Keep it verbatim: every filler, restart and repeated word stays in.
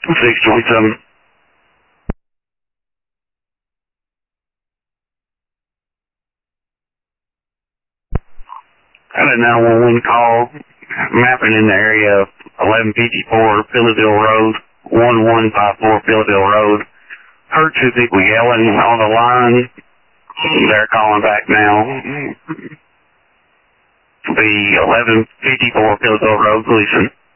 six twenty-seven. I had a nine one one call mapping in the area of eleven fifty-four Phillyville Road, one one five four Phillyville Road. Heard two people yelling on the line. They're calling back now. The eleven fifty-four Phillyville Road, Gleason.